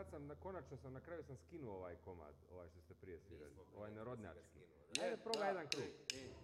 sad konačno sam, na kraju sam skinuo ovaj komad, ovaj što ste prije svirali, ovaj narodnjački. Ajde, probaj jedan krug.